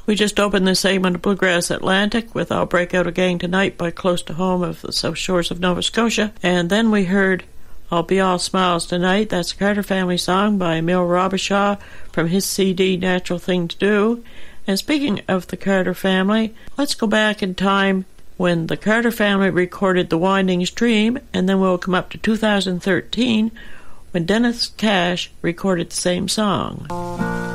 We just opened this segment of Bluegrass Atlantic with I'll Break Out Again Tonight by Close to Home of the South Shores of Nova Scotia. And then we heard I'll Be All Smiles Tonight. That's a Carter Family song by Emil Robichaud from his CD Natural Thing to Do. And speaking of the Carter family, let's go back in time when the Carter family recorded The Winding Stream, and then we'll come up to 2013 when Dennis Cash recorded the same song.